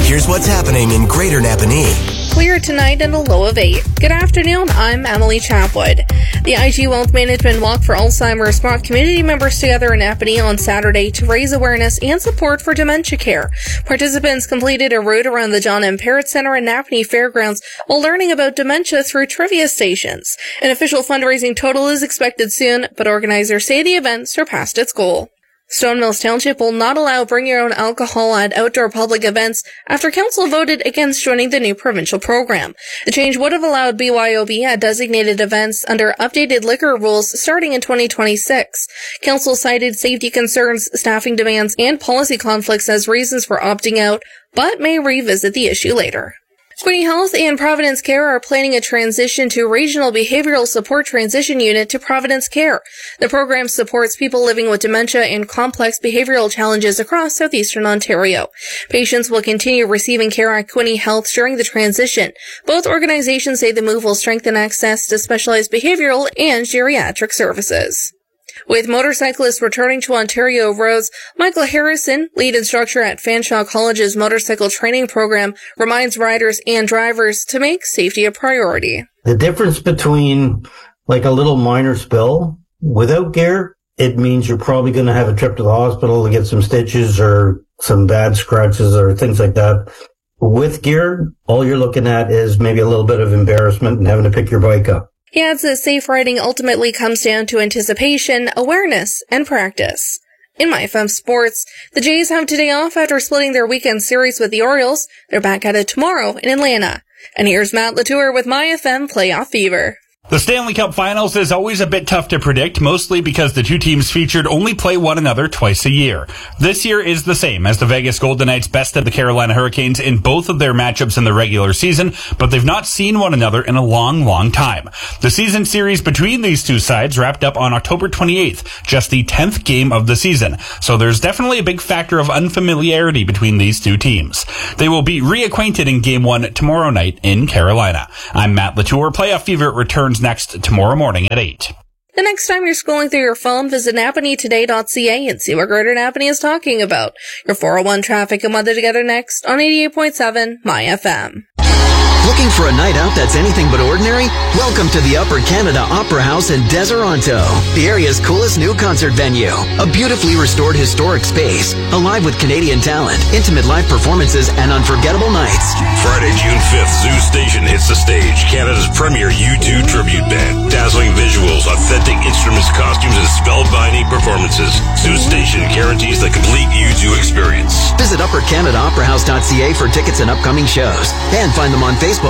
Here's what's happening in Greater Napanee. Clear tonight and a low of 8. Good afternoon, I'm Emily Chapwood. The IG Wealth Management Walk for Alzheimer's brought community members together in Napanee on Saturday to raise awareness and support for dementia care. Participants completed a route around the John M. Parrott Center and Napanee Fairgrounds while learning about dementia through trivia stations. An official fundraising total is expected soon, but organizers say the event surpassed its goal. Stone Mills Township will not allow bring your own alcohol at outdoor public events after council voted against joining the new provincial program. The change would have allowed BYOB at designated events under updated liquor rules starting in 2026. Council cited safety concerns, staffing demands, and policy conflicts as reasons for opting out, but may revisit the issue later. Quinte Health and Providence Care are planning a transition to Regional Behavioral Support Transition Unit to Providence Care. The program supports people living with dementia and complex behavioral challenges across southeastern Ontario. Patients will continue receiving care at Quinte Health during the transition. Both organizations say the move will strengthen access to specialized behavioral and geriatric services. With motorcyclists returning to Ontario roads, Michael Harrison, lead instructor at Fanshawe College's motorcycle training program, reminds riders and drivers to make safety a priority. The difference between like a little minor spill without gear, it means you're probably going to have a trip to the hospital to get some stitches or some bad scratches or things like that. With gear, all you're looking at is maybe a little bit of embarrassment and having to pick your bike up. He adds that safe riding ultimately comes down to anticipation, awareness, and practice. In MyFM Sports, the Jays have today off after splitting their weekend series with the Orioles. They're back at it tomorrow in Atlanta. And here's Matt Latour with MyFM Playoff Fever. The Stanley Cup Finals is always a bit tough to predict, mostly because the two teams featured only play one another twice a year. This year is the same, as the Vegas Golden Knights bested the Carolina Hurricanes in both of their matchups in the regular season, but they've not seen one another in a long, long time. The season series between these two sides wrapped up on October 28th, just the 10th game of the season, so there's definitely a big factor of unfamiliarity between these two teams. They will be reacquainted in Game 1 tomorrow night in Carolina. I'm Matt Latour. Playoff Fever returns next tomorrow morning at 8. The next time you're scrolling through your phone, visit napaneetoday.ca and see what Greater Napanee is talking about. Your 401 traffic and weather together next on 88.7 MyFM. Looking for a night out that's anything but ordinary? Welcome to the Upper Canada Opera House in Deseronto, the area's coolest new concert venue. A beautifully restored historic space, alive with Canadian talent, intimate live performances, and unforgettable nights. Friday, June 5th, Zoo Station hits the stage. Canada's premier U2 tribute band. Dazzling visuals, authentic instruments, costumes, and spellbinding performances. Zoo Station guarantees the complete U2 experience. Visit uppercanadaoperahouse.ca for tickets and upcoming shows, and find them on Facebook.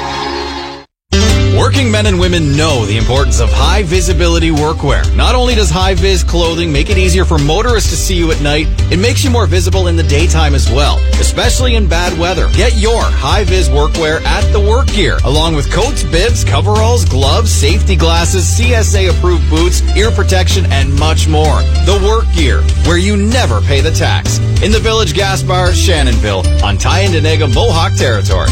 Working men and women know the importance of high-visibility workwear. Not only does high-vis clothing make it easier for motorists to see you at night, it makes you more visible in the daytime as well, especially in bad weather. Get your high-vis workwear at The Work Gear, along with coats, bibs, coveralls, gloves, safety glasses, CSA-approved boots, ear protection, and much more. The Work Gear, where you never pay the tax. In the Village Gas Bar, Shannonville, on Tyendinaga Mohawk territory.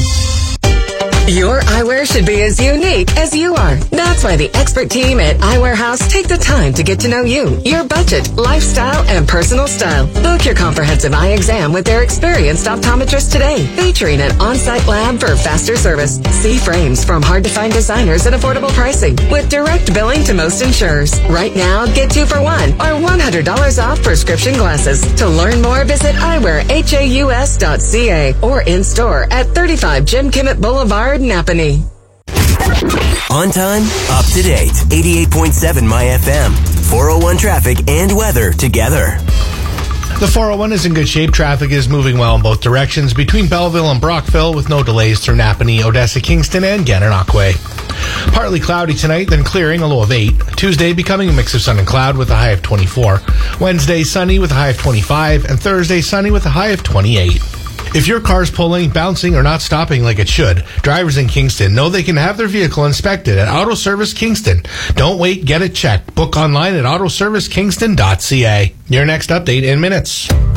Your eyewear should be as unique as you are. That's why the expert team at Eyewear House take the time to get to know you, your budget, lifestyle, and personal style. Book your comprehensive eye exam with their experienced optometrist today, featuring an on-site lab for faster service. See frames from hard-to-find designers at affordable pricing with direct billing to most insurers. Right now, get 2 for 1 or $100 off prescription glasses. To learn more, visit eyewearhaus.ca or in-store at 35 Jim Kimmett Boulevard, Napanee. On time, up to date. 88.7 MyFM. 401 traffic and weather together. The 401 is in good shape. Traffic is moving well in both directions between Belleville and Brockville with no delays through Napanee, Odessa, Kingston, and Gananoque. Partly cloudy tonight, then clearing, a low of 8. Tuesday becoming a mix of sun and cloud with a high of 24. Wednesday sunny with a high of 25. And Thursday sunny with a high of 28. If your car's pulling, bouncing, or not stopping like it should, drivers in Kingston know they can have their vehicle inspected at Auto Service Kingston. Don't wait, get it checked. Book online at autoservicekingston.ca. Your next update in minutes.